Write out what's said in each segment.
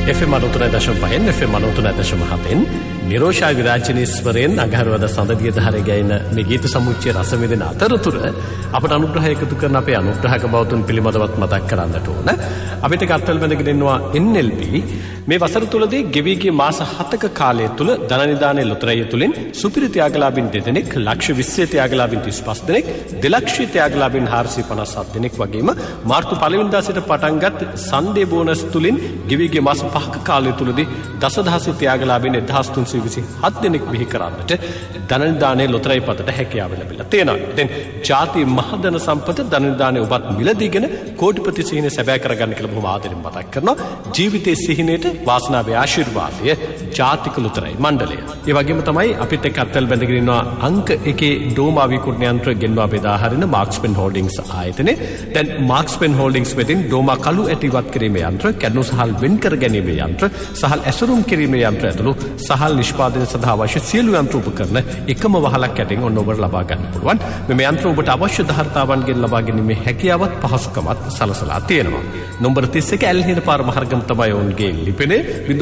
FM 93.5 FM 93.7 Nirosha විරාජනීස්වරෙන් අගහරවද සඳදිය ධාරේ ගයින මේ ගීත සමුච්චය රස විඳින අතරතුර අපට අනුග්‍රහය එකතු කරන අපේ අනුග්‍රහක බවතුන් පිළිබඳවත් මතක් කරන්නට ඕන. අපිට කත්තල් බඳගෙන ඉන්නවා NLP මේ වසර තුලදී ගෙවි ගිය මාස 7ක කාලය තුල ධන නිදානේ ලොතරැය තුලින් සුපිරි ත්‍යාගලාභීන් දෙදෙනෙක්, ලක්ෂ 20 ත්‍යාගලාභීන් 35 දෙනෙක්, 2,00,000 ත්‍යාගලාභීන් 457 දෙනෙක් වගේම මාර්තු 1 වෙනිදා සිට පටන්ගත් සන්ඩේ බෝනස් තුලින් ගෙවි ගිය මාස 5ක කාලය තුලදී දසදහසේ ත්‍යාගලාභීන් 1327 දෙනෙක් බිහි කරන්නට ධන නිදානේ ලොතරැය පතට හැකියාව ලැබිලා තියෙනවා. දැන් ජාති මහදන සම්පත ධන නිදානේ ඔබත් මිලදීගෙන කෝටිපති සිහිනේ සැබෑ කරගන්න කියලා බොහොම ආදරෙන් මතක් කරනවා. ජීවිතයේ සිහිනේට වාසනාවේ ආශිර්වාදය ජාතික ලොතරැයි මණ්ඩලය. ඒ වගේම තමයි අපිත් එක්ක අත්වල බැඳගෙන ඉන්නවා අංක 1 ඩෝමා විකුණන යන්ත්‍ර ගෙන්වා බෙදා හරින මාක්ස්පෙන් හෝල්ඩින්ග්ස් ආයතනයේ. දැන් මාක්ස්පෙන් හෝල්ඩින්ග්ස් වෙතින් ඩෝමා කළු ඇටිවත් කිරීමේ යන්ත්‍ර, කැඩුණු සහල් වෙන් කර ගැනීමේ යන්ත්‍ර, සහල් ඇසුරුම් කිරීමේ යන්ත්‍ර ඇතුළු සහල් නිෂ්පාදනය සඳහා අවශ්‍ය සියලු යන්ත්‍ර උපකරණ එකම වහලක් යටින් ඔන්න ඔබට ලබා ගන්න පුළුවන්. මේ යන්ත්‍ර ඔබට අවශ්‍ය ධාර්තාවන්ගෙන් ලබා ගැනීමේ හැකියාවත් පහසුකමත් සලසලා තියෙනවා. නම්බර 31 ඇල්හින පාර මහර්ගම තමයි ඔවුන්ගේ ලිපිනේ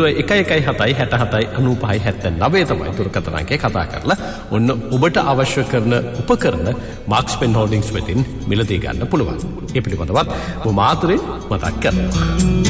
0117679579 තමයි දුරකථන අංකේ කතා කරලා ඔන්න ඔබට අවශ්‍ය කරන උපකරණ මාක්ස්පෙන් හෝල්ඩින්ග්ස් වෙතින් මිලදී ගන්න පුළුවන්. ඒ පිළිබඳවත් මාතරේ මතක් කරනවා.